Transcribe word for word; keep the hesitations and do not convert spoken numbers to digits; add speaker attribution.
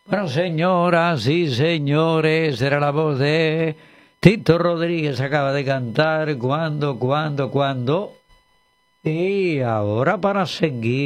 Speaker 1: Bueno, señoras y señores, era la voz de Tito Rodríguez, acaba de cantar Cuando, cuando, cuando. Y ahora para seguir.